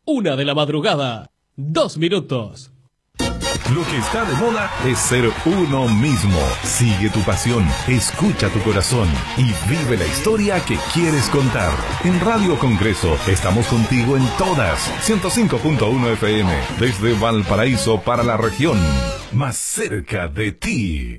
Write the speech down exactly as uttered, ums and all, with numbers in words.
Una de la madrugada, dos minutos. Lo que está de moda es ser uno mismo. Sigue tu pasión, escucha tu corazón y vive la historia que quieres contar. En Radio Congreso estamos contigo en todas. ciento cinco punto uno F M, desde Valparaíso para la región. Más cerca de ti.